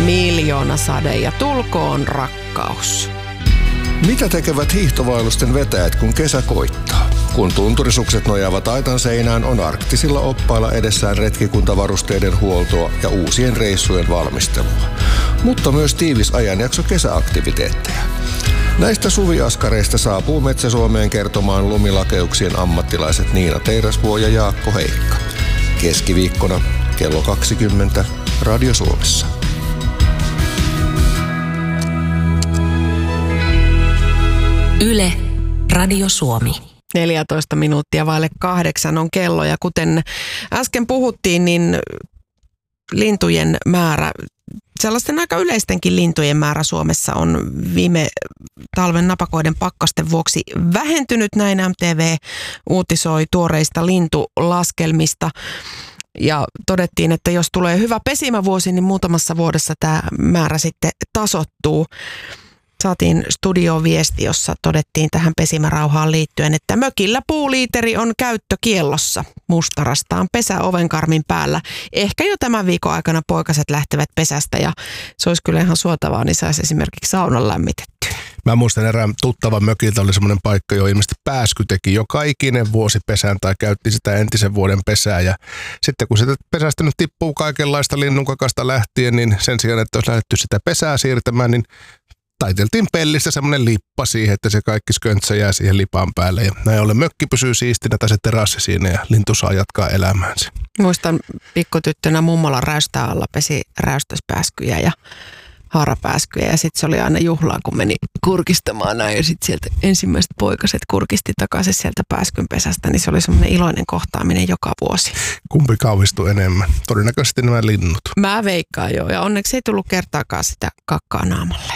Miljoonasade ja tulkoon rakkaus. Mitä tekevät hiihtovaellusten vetäjät, kun kesä koittaa? Kun tunturisukset nojaavat aitan seinään, on arktisilla oppailla edessään retkikuntavarusteiden huoltoa ja uusien reissujen valmistelua. Mutta myös tiivis ajanjakso kesäaktiviteetteja. Näistä suviaskareista saapuu Metsä-Suomeen kertomaan lumilakeuksien ammattilaiset Niina Teirasvuo ja Jaakko Heikka. Keskiviikkona kello 20 Radio Suomessa. Yle, Radio Suomi. 14 minuuttia vaille 8 on kello ja kuten äsken puhuttiin, niin lintujen määrä, sellaisten aika yleistenkin lintujen määrä Suomessa on viime talven napakoiden pakkasten vuoksi vähentynyt. Näin MTV uutisoi tuoreista lintulaskelmista. Ja todettiin, että jos tulee hyvä pesimävuosi, niin muutamassa vuodessa tämä määrä sitten tasoittuu. Saatiin studioviesti, jossa todettiin tähän pesimärauhaan liittyen, että mökillä puuliiteri on käyttökiellossa. Mustarastaan pesä ovenkarmin päällä. Ehkä jo tämän viikon aikana poikaset lähtevät pesästä ja se olisi kyllä ihan suotavaa, niin saisi esimerkiksi saunan lämmitettyä. Mä muistan erään tuttavan mökiltä oli semmoinen paikka, jo ilmeisesti pääsky teki joka ikinen vuosi pesään tai käytti sitä entisen vuoden pesää. Ja sitten kun sitä pesästä nyt tippuu kaikenlaista linnunkakasta lähtien, niin sen sijaan, että olisi lähdetty sitä pesää siirtämään, niin taiteltiin pellistä semmoinen lippa siihen, että se kaikki sköntsä jää siihen lipan päälle. Ja näin ollen mökki pysyy siistinä tai se terassi siinä ja lintu saa jatkaa elämäänsä. Muistan pikkutyttönä mummolan räystää alla pesi räystöspääskyjä ja haarapääskyjä. Ja sitten se oli aina juhlaa, kun meni kurkistamaan näin. Ja sitten sieltä ensimmäiset poikaset kurkisti takaisin sieltä pääskyn pesästä. Niin se oli semmoinen iloinen kohtaaminen joka vuosi. Kumpi kauhistui enemmän? Todennäköisesti nämä linnut. Mä veikkaan joo. Ja onneksi ei tullut kertaakaan sitä kakkaa naamalle.